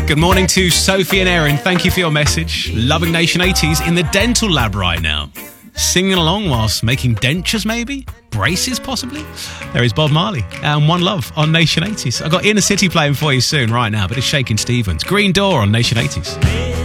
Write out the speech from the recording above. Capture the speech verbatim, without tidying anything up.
Good morning to Sophie and Erin. Thank you for your message. Loving Nation eighties in the dental lab right now. Singing along whilst making dentures, maybe? Braces, possibly? There is Bob Marley and One Love on Nation eighties. I've got Inner City playing for you soon, right now, but it's Shakin' Stevens. Green Door on Nation eighties.